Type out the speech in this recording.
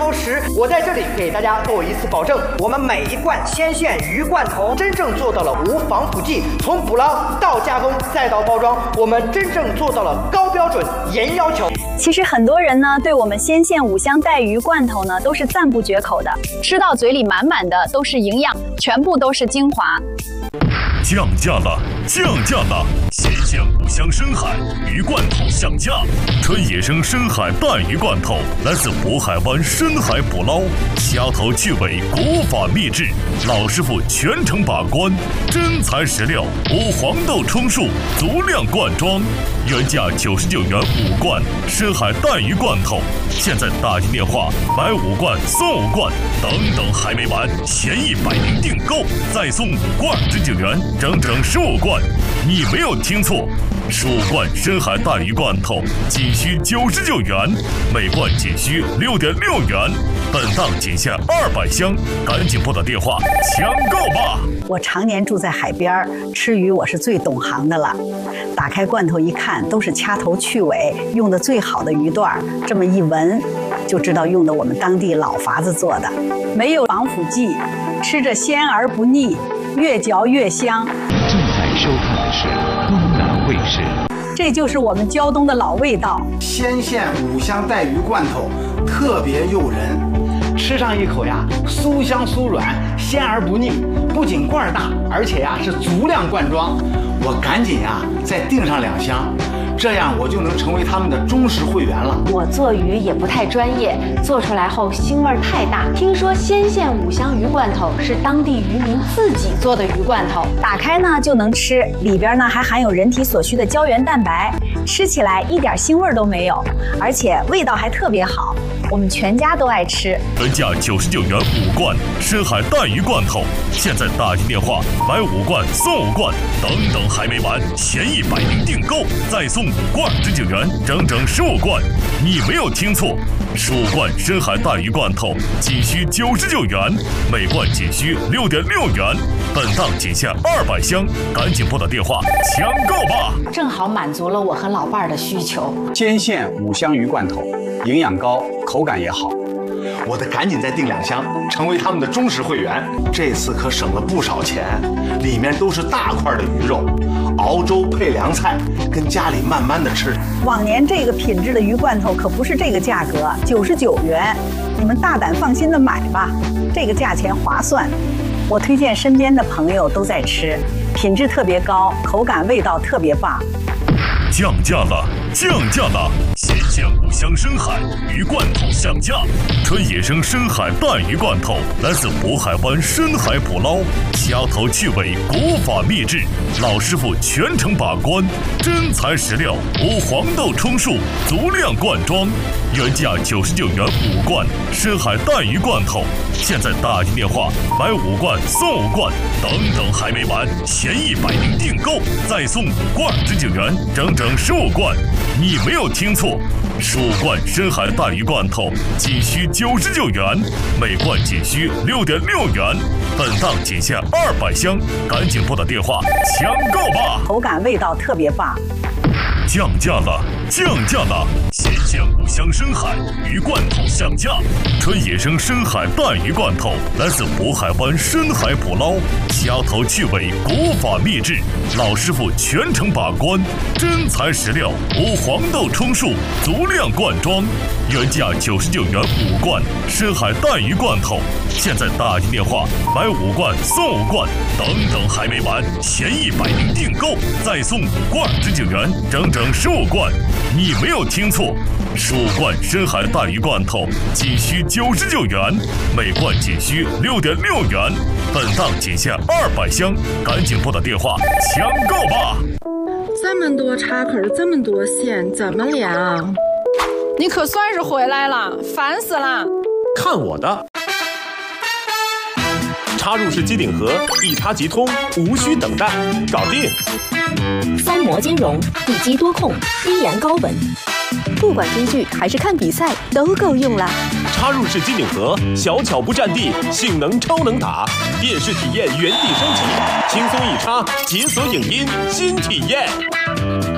超时，我在这里给大家做一次保证，我们每一罐鲜线鱼罐头真正做到了无防腐剂，从捕捞到加工再到包装，我们真正做到了高标准、严要求。 其实很多人呢，对我们鲜线五香带鱼罐头呢，都是赞不绝口的，吃到嘴里满满的都是营养，全部都是精华。 降价了，降价了！鲜线五香深海鱼罐头降价，纯野生深海带鱼罐头，来自渤海湾深海捕捞，虾头去尾，古法秘制，老师傅全程把关，真材实料，无黄豆充数，足量灌装，原价99元5罐深海带鱼罐头，现在打进电话买5罐送5罐，等还没完，前100名订购再送5罐19元，整整15罐，你没有听错，15罐深海带鱼罐头仅需99元，每罐仅需6.6元，本档仅限200箱，赶紧拨打电话抢购吧！ 我常年住在海边，吃鱼我是最懂行的了。打开罐头一看，都是掐头去尾，用的最好的鱼段，这么一闻就知道用的我们当地老法子做的，没有防腐剂，吃着鲜而不腻，越嚼越香。 正在收看的是东南卫视， 这就是我们胶东的老味道。 鲜线五香带鱼罐头特别诱人，吃上一口呀，酥香酥软，鲜而不腻。不仅罐大，而且呀是足量灌装。我赶紧呀再订上2箱，这样我就能成为他们的忠实会员了。 我做鱼也不太专业，做出来后腥味太大。听说鲜线五香鱼罐头是当地渔民自己做的鱼罐头， 打开呢就能吃，里边呢还含有人体所需的胶原蛋白，吃起来一点腥味都没有，而且味道还特别好，我们全家都爱吃。 原价99元5罐深海带鱼罐头，现在打进电话买5罐送5罐，等还没完，前100名订购再送5罐19元，整整15罐，你没有听错，15罐深海带鱼罐头仅需99元，每罐仅需6.6元，本档仅限200箱，赶紧拨打电话抢购吧！ 正好满足了我和老伴儿的需求。 鲜线五香鱼罐头，营养高，口感也好。 我得赶紧再订2箱，成为他们的忠实会员。这次可省了不少钱，里面都是大块的鱼肉，熬粥配凉菜，跟家里慢慢的吃。 往年这个品质的鱼罐头可不是这个价格，99元，你们大胆放心的买吧，这个价钱划算。我推荐身边的朋友都在吃，品质特别高，口感味道特别棒。 降价了，降价了！鲜线五香深海鱼罐头降价，纯野生深海带鱼罐头，来自渤海湾深海捕捞，虾头去尾，古法秘制，老师傅全程把关，真材实料，无黄豆充数，足量灌装，原价99元5罐深海带鱼罐头，现在打进电话买5罐送5罐，等还没完，前100名订购再送5罐19元，整整15罐，你没有听错，15罐深海带鱼罐头仅需99元，每罐仅需6.6元，本档仅限200箱，赶紧拨打电话抢购吧！ 口感味道特别棒。 降价了，降价了！鲜线五香深海鱼罐头降价，纯野生深海带鱼罐头，来自渤海湾深海捕捞，虾头去尾，古法秘制，老师傅全程把关，真材实料，无黄豆充数，足量灌装，原价99元5罐深海带鱼罐头，现在打进电话买5罐送5罐，等还没完，前100名订购再送5罐19元，整整15罐，你没有听错，15罐深海带鱼罐头仅需99元，每罐仅需6.6元，本档仅限200箱，赶紧拨打电话抢购吧！ 这么多插口，这么多线，怎么量？你可算是回来了，烦死了！ 看我的！插入式机顶盒，一插即通，无需等待，搞定。 3模兼容，地基多控，低盐高稳，不管追剧还是看比赛都够用啦。 插入式机顶盒，小巧不占地，性能超能打，电视体验原地升级，轻松一插，解锁影音新体验。